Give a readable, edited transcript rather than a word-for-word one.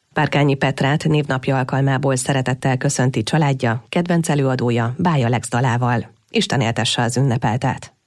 Párkányi Petrát névnapja alkalmából szeretettel köszönti családja, kedvenc előadója Bája Lex dalával. Isten éltesse az ünnepeltet!